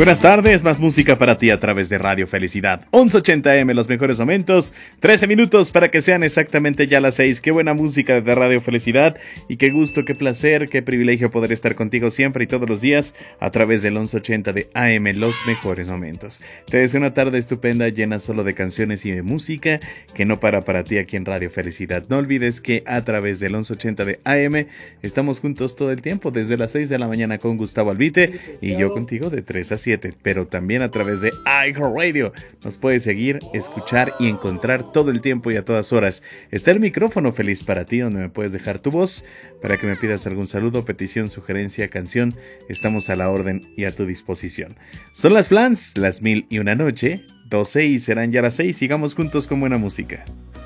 Buenas tardes, más música para ti a través de Radio Felicidad. 1180M, los mejores momentos. 13 minutos para que sean exactamente ya las 6. Qué buena música de Radio Felicidad. Y qué gusto, qué placer, qué privilegio poder estar contigo siempre y todos los días a través del 1180 de AM, los mejores momentos. Te deseo una tarde estupenda, llena solo de canciones y de música que no para ti aquí en Radio Felicidad. No olvides que a través del 1180 de AM estamos juntos todo el tiempo, desde las 6 de la mañana con Gustavo Albite y yo contigo de 3 a 7. Pero también a través de iHeartRadio nos puedes seguir, escuchar y encontrar todo el tiempo y a todas horas. Está el micrófono feliz para ti, donde me puedes dejar tu voz para que me pidas algún saludo, petición, sugerencia, canción. Estamos a la orden y a tu disposición. Son las Flans, las 1001 noche, 12 y serán ya las 6. Sigamos juntos con buena música.